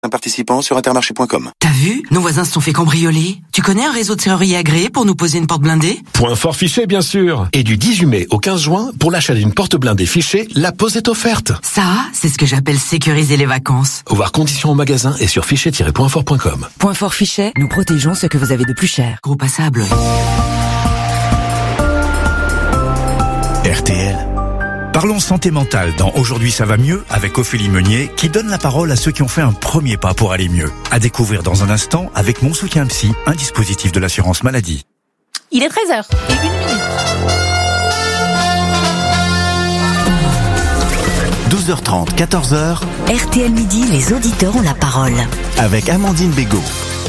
Un participant sur intermarché.com. T'as vu? Nos voisins se sont fait cambrioler. Tu connais un réseau de serruriers agréé pour nous poser une porte blindée? Point fort Fichet, bien sûr. Et du 18 mai au 15 juin, pour l'achat d'une porte blindée Fichet, la pose est offerte. Ça, c'est ce que j'appelle sécuriser les vacances. Voir conditions au magasin et sur fichet-pointfort.com. Point fort Fichet, nous protégeons ce que vous avez de plus cher. Groupe Assable. RTL. Parlons santé mentale dans Aujourd'hui ça va mieux avec Ophélie Meunier qui donne la parole à ceux qui ont fait un premier pas pour aller mieux. À découvrir dans un instant avec Mon Soutien Psy, un dispositif de l'assurance maladie. Il est 13h et 1 minute. 12h30, 14h. RTL Midi, les auditeurs ont la parole. Avec Amandine Bégaud.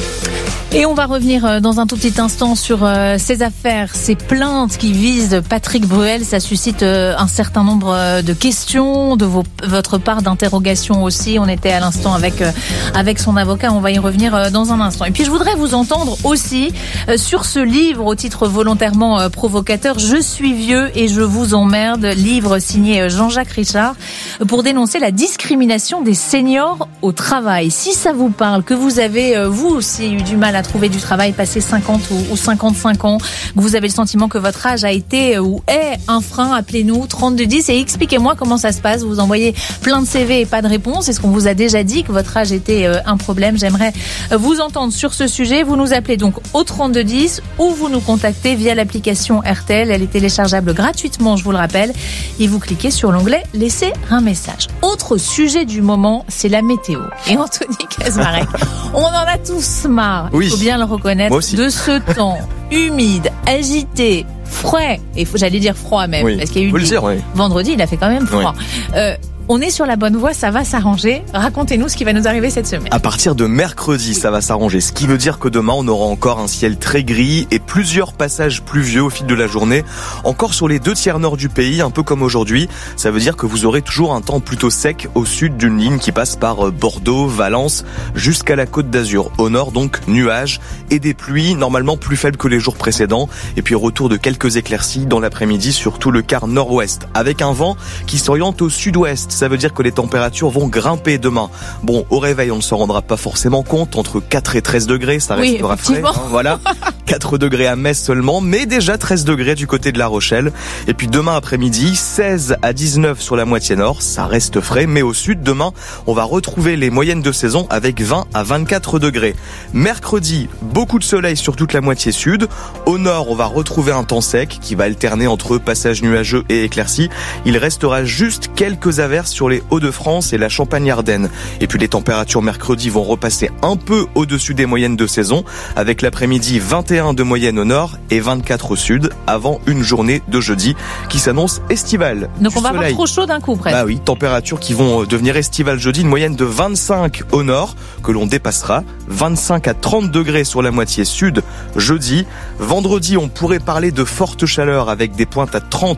Et on va revenir dans un tout petit instant sur ces affaires, ces plaintes qui visent Patrick Bruel. Ça suscite un certain nombre de questions, de votre part, d'interrogations aussi. On était à l'instant avec son avocat. On va y revenir dans un instant. Et puis je voudrais vous entendre aussi sur ce livre au titre volontairement provocateur, Je suis vieux et je vous emmerde, livre signé Jean-Jacques Richard, pour dénoncer la discrimination des seniors au travail. Si ça vous parle, que vous avez vous aussi eu du mal à trouver du travail, passé 50 ou 55 ans, que vous avez le sentiment que votre âge a été ou est un frein, appelez-nous 3210 et expliquez-moi comment ça se passe. Vous envoyez plein de CV et pas de réponse. Est-ce qu'on vous a déjà dit que votre âge était un problème? J'aimerais vous entendre sur ce sujet. Vous nous appelez donc au 3210 ou vous nous contactez via l'application RTL. Elle est téléchargeable gratuitement, je vous le rappelle, et vous cliquez sur l'onglet laisser un message. Autre sujet du moment, c'est la météo. Et Anthony Casmarec, on en a tous marre. Oui. Il faut bien le reconnaître, de ce temps humide, agité, frais, et j'allais dire froid même, oui. parce qu'il y a eu vendredi, il a fait quand même froid. Oui. On est sur la bonne voie, ça va s'arranger. Racontez-nous ce qui va nous arriver cette semaine. À partir de mercredi, ça va s'arranger. Ce qui veut dire que demain, on aura encore un ciel très gris et plusieurs passages pluvieux au fil de la journée. Encore sur les 2 tiers nord du pays, un peu comme aujourd'hui. Ça veut dire que vous aurez toujours un temps plutôt sec au sud d'une ligne qui passe par Bordeaux, Valence, jusqu'à la Côte d'Azur. Au nord, donc, nuages et des pluies, normalement plus faibles que les jours précédents. Et puis retour de quelques éclaircies dans l'après-midi sur tout le quart nord-ouest. Avec un vent qui s'oriente au sud-ouest. Ça veut dire que les températures vont grimper demain. Bon, au réveil, on ne s'en rendra pas forcément compte. Entre 4 et 13 degrés, ça restera frais. Voilà. 4 degrés à Metz seulement, mais déjà 13 degrés du côté de La Rochelle. Et puis demain après-midi, 16 à 19 sur la moitié nord. Ça reste frais, mais au sud, demain, on va retrouver les moyennes de saison avec 20 à 24 degrés. Mercredi, beaucoup de soleil sur toute la moitié sud. Au nord, on va retrouver un temps sec qui va alterner entre passages nuageux et éclaircies. Il restera juste quelques averses sur les Hauts-de-France et la Champagne-Ardenne. Et puis les températures mercredi vont repasser un peu au-dessus des moyennes de saison, avec l'après-midi 21 de moyenne au nord et 24 au sud, avant une journée de jeudi qui s'annonce estivale. Donc on va avoir trop chaud d'un coup presque. Bah oui, températures qui vont devenir estivales jeudi, une moyenne de 25 au nord, que l'on dépassera, 25 à 30 degrés sur la moitié sud jeudi. Vendredi, on pourrait parler de forte chaleur avec des pointes à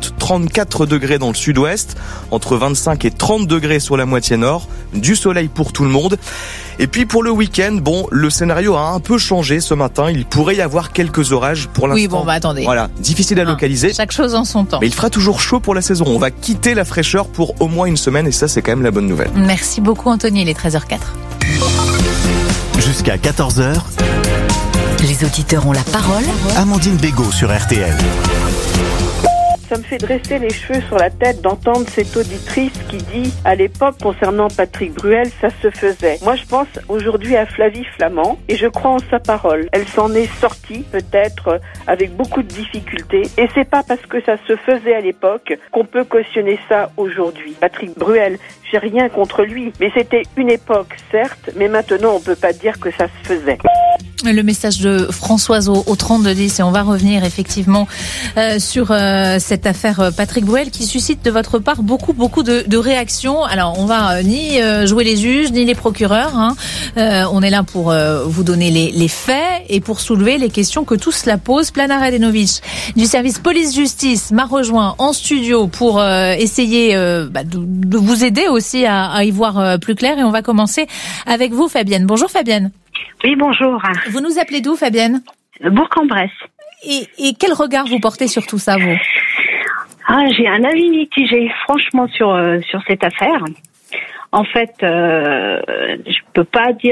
30-34 degrés dans le sud-ouest, entre 25 et 30 degrés sur la moitié nord, du soleil pour tout le monde. Et puis pour le week-end, bon, le scénario a un peu changé ce matin. Il pourrait y avoir quelques orages pour l'instant. Oui, bon, attendez. Voilà, difficile à localiser. Chaque chose en son temps. Mais il fera toujours chaud pour la saison. On va quitter la fraîcheur pour au moins une semaine et ça, c'est quand même la bonne nouvelle. Merci beaucoup, Anthony. Il est 13h04. Jusqu'à 14h. Les auditeurs ont la parole. Amandine Bégaud sur RTL. Ça me fait dresser les cheveux sur la tête d'entendre cette auditrice qui dit à l'époque concernant Patrick Bruel, ça se faisait. Moi je pense aujourd'hui à Flavie Flament et je crois en sa parole. Elle s'en est sortie peut-être avec beaucoup de difficultés et c'est pas parce que ça se faisait à l'époque qu'on peut cautionner ça aujourd'hui. Patrick Bruel, j'ai rien contre lui, mais c'était une époque certes, mais maintenant on peut pas dire que ça se faisait. Le message de Françoise au 3210 et on va revenir effectivement sur cette affaire Patrick Bruel qui suscite de votre part beaucoup de réactions. Alors on va ni jouer les juges ni les procureurs, hein. On est là pour vous donner les faits et pour soulever les questions que tout cela pose. Plana Radenovic du service police-justice m'a rejoint en studio pour essayer de vous aider aussi à y voir plus clair et on va commencer avec vous Fabienne. Bonjour Fabienne. Oui, bonjour. Vous nous appelez d'où, Fabienne? Bourg-en-Bresse. Et quel regard vous portez sur tout ça, vous? J'ai un avis mitigé, franchement, sur cette affaire. En fait, je peux pas dire